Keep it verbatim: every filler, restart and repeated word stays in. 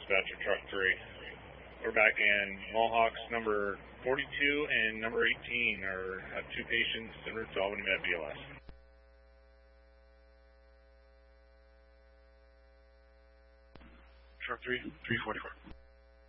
dispatcher, truck three. We're back in Mohawks number forty-two and number eighteen are uh, two patients en route to Albany Med B L S. Truck three, three forty-four.